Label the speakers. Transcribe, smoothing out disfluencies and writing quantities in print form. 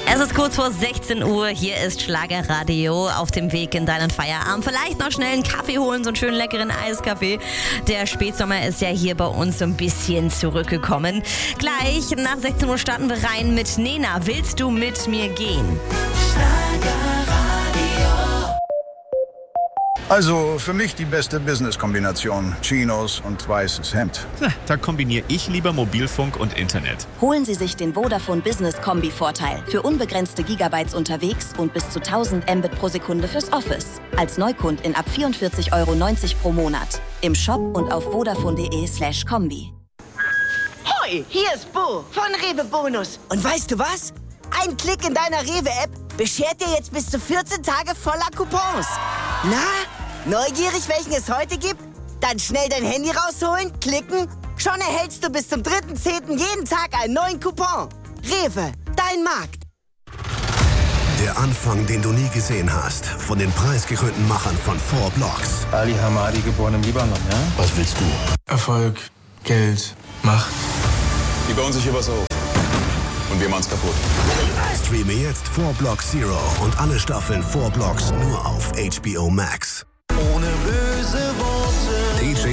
Speaker 1: Es ist kurz vor 16 Uhr, hier ist Schlagerradio auf dem Weg in deinen Feierabend. Vielleicht noch schnell einen Kaffee holen, so einen schönen leckeren Eiskaffee. Der Spätsommer ist ja hier bei uns so ein bisschen zurückgekommen. Gleich nach 16 Uhr starten wir rein mit Nena. Willst du mit mir gehen?
Speaker 2: Also für mich die beste Business-Kombination. Chinos und weißes Hemd.
Speaker 3: Da kombiniere ich lieber Mobilfunk und Internet.
Speaker 4: Holen Sie sich den Vodafone Business Kombi-Vorteil für unbegrenzte Gigabytes unterwegs und bis zu 1000 Mbit pro Sekunde fürs Office. Als Neukundin ab 44,90 € pro Monat. Im Shop und auf vodafone.de/kombi.
Speaker 5: Hoi, hier ist Bo von Rewe Bonus. Und weißt du was? Ein Klick in deiner Rewe-App beschert dir jetzt bis zu 14 Tage voller Coupons. Na, neugierig, welchen es heute gibt? Dann schnell dein Handy rausholen, klicken. Schon erhältst du bis zum 3.10. jeden Tag einen neuen Coupon. Rewe, dein Markt.
Speaker 6: Der Anfang, den du nie gesehen hast. Von den preisgekrönten Machern von 4 Blocks.
Speaker 7: Ali Hamadi, geboren im Libanon, ja?
Speaker 6: Was willst du?
Speaker 7: Erfolg, Geld, Macht.
Speaker 8: Die bauen sich hier was auf. Und wir machen's kaputt.
Speaker 6: Streame jetzt 4 Blocks Zero und alle Staffeln 4 Blocks nur auf HBO Max.